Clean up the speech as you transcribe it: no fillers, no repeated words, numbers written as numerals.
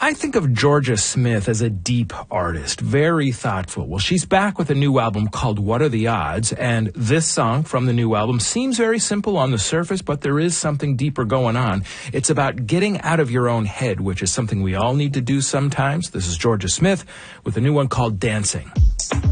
I think of Georgia Smith as a deep artist, very thoughtful. Well, she's back with a new album called What Are the Odds? And this song from the new album seems very simple on the surface, but there is something deeper going on. It's about getting out of your own head, which is something we all need to do sometimes. This is Georgia Smith with a new one called Dancing.